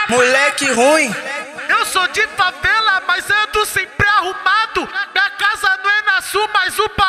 Moleque ruim. Eu sou de favela, mas ando sempre arrumado. Minha casa não é na sul, mas o